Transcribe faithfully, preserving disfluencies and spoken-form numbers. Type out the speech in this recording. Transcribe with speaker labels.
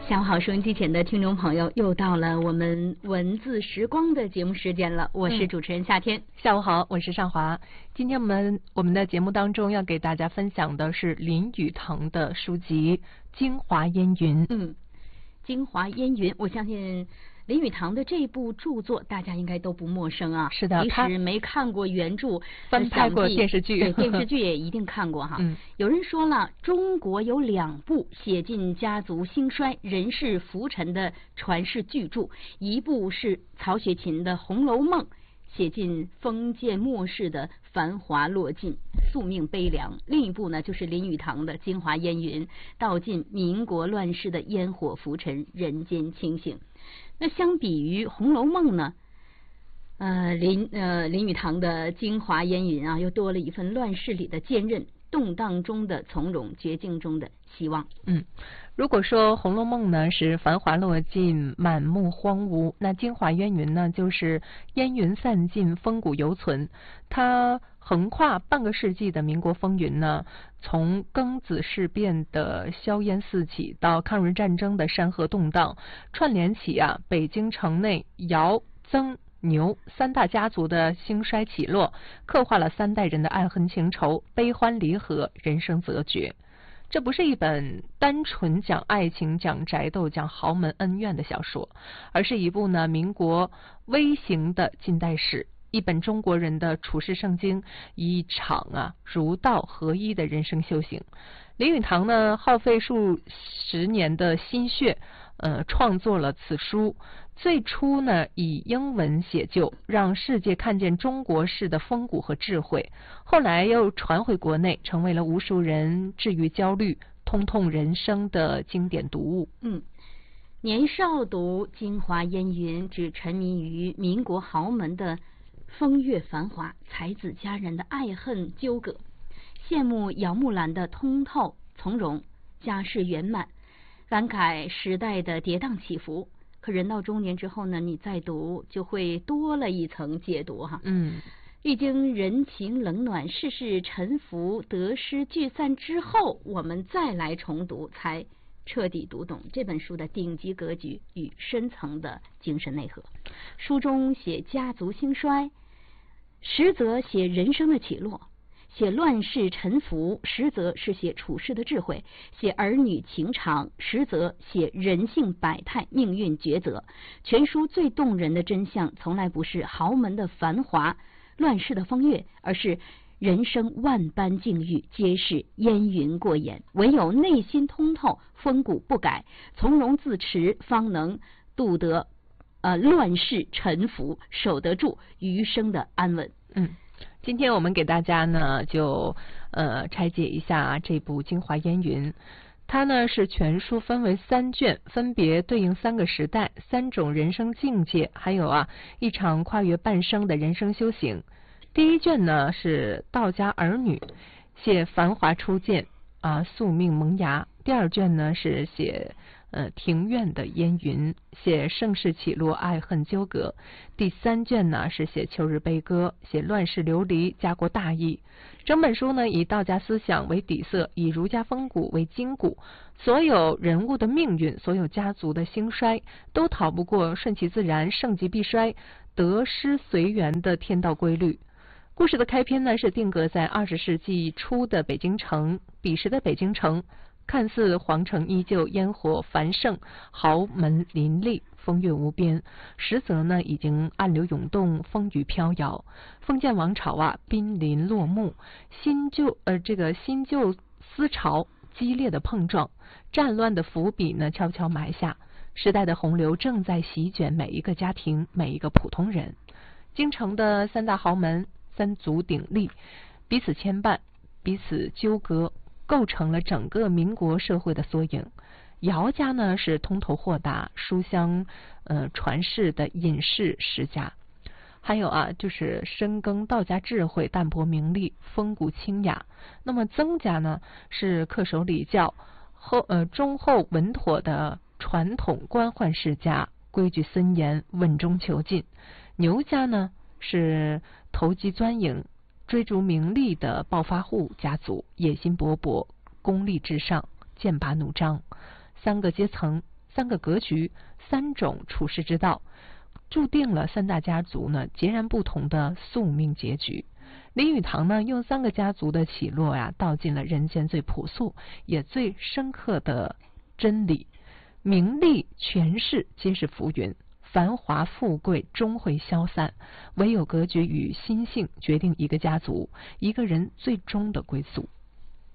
Speaker 1: 下午好，收音机前的听众朋友，又到了我们文字时光的节目时间了。我是主持人夏天。
Speaker 2: 嗯、下午好，我是尚华。今天我们我们的节目当中要给大家分享的是林语堂的书籍《京华烟云》。
Speaker 1: 嗯，《京华烟云》，我相信林语堂的这部著作大家应该都不陌生啊。
Speaker 2: 是的，
Speaker 1: 即使没看过原著，
Speaker 2: 翻拍过电视剧，
Speaker 1: 对电视剧也一定看过哈。
Speaker 2: 嗯，
Speaker 1: 有人说了，中国有两部写尽家族兴衰、人世浮沉的传世巨著，一部是曹雪芹的《红楼梦》，写尽封建末世的繁华落尽、宿命悲凉；另一部呢，就是林语堂的《京华烟云》，道尽民国乱世的烟火浮沉、人间清醒。那相比于《红楼梦》呢，呃林呃林语堂的《京华烟云》啊，又多了一份乱世里的坚韧，动荡中的从容，绝境中的希望。
Speaker 2: 嗯，如果说《红楼梦》呢是繁华落尽、满目荒芜，那《京华烟云》呢就是烟云散尽、风骨犹存。它横跨半个世纪的民国风云呢，从庚子事变的硝烟四起到抗日战争的山河动荡，串联起啊北京城内姚、曾、牛三大家族的兴衰起落，刻画了三代人的爱恨情仇、悲欢离合、人生择绝。这不是一本单纯讲爱情、讲宅斗、讲豪门恩怨的小说，而是一部呢民国微型的近代史，一本中国人的处世圣经，一场啊儒道合一的人生修行。林语堂呢耗费数十年的心血，呃，创作了此书。最初呢以英文写就，让世界看见中国式的风骨和智慧，后来又传回国内，成为了无数人治愈焦虑、通透人生的经典读物。
Speaker 1: 嗯，年少读《京华烟云》，只沉迷于民国豪门的风月繁华、才子佳人的爱恨纠葛，羡慕姚木兰的通透从容、家世圆满，感慨时代的跌宕起伏。可人到中年之后呢，你再读就会多了一层解读哈。
Speaker 2: 嗯，
Speaker 1: 历经人情冷暖、世事沉浮、得失聚散之后，我们再来重读，才彻底读懂这本书的顶级格局与深层的精神内核。书中写家族兴衰，实则写人生的起落；写乱世沉浮，实则是写处世的智慧；写儿女情长，实则写人性百态、命运抉择。全书最动人的真相，从来不是豪门的繁华、乱世的风月，而是人生万般境遇，皆是烟云过眼。唯有内心通透，风骨不改，从容自持，方能度得呃乱世沉浮，守得住余生的安稳。
Speaker 2: 嗯。今天我们给大家呢就呃拆解一下这部《京华烟云》，它呢是全书分为三卷，分别对应三个时代、三种人生境界，还有啊一场跨越半生的人生修行。第一卷呢是道家儿女，写繁华初见啊宿命萌芽；第二卷呢是写呃庭院的烟云，写盛世起落、爱恨纠葛；第三卷呢是写秋日悲歌，写乱世流离、家国大义。整本书呢以道家思想为底色，以儒家风骨为筋骨，所有人物的命运、所有家族的兴衰，都逃不过顺其自然、盛极必衰、得失随缘的天道规律。故事的开篇呢是定格在二十世纪初的北京城，彼时的北京城看似皇城依旧，烟火繁盛，豪门林立，风月无边，实则呢已经暗流涌动，风雨飘摇。封建王朝啊濒临落幕，新旧呃这个新旧思潮激烈的碰撞，战乱的伏笔呢悄悄埋下，时代的洪流正在席卷每一个家庭，每一个普通人。京城的三大豪门，三足鼎立，彼此牵绊，彼此纠葛，构成了整个民国社会的缩影。姚家呢是通透豁达、书香呃传世的隐士世家，还有啊就是深耕道家智慧、淡泊名利、风骨清雅。那么曾家呢是恪守礼教、后呃忠厚稳妥的传统官宦世家，规矩森严、稳中求进。牛家呢是投机钻营、追逐名利的暴发户家族，野心勃勃、功利至上、剑拔弩张。三个阶层、 三个格局、三种处世之道，注定了三大家族呢截然不同的宿命结局。林语堂呢用三个家族的起落呀、啊，道尽了人间最朴素也最深刻的真理：名利权势皆是浮云，繁华富贵终会消散，唯有格局与心性决定一个家族、一个人最终的归宿。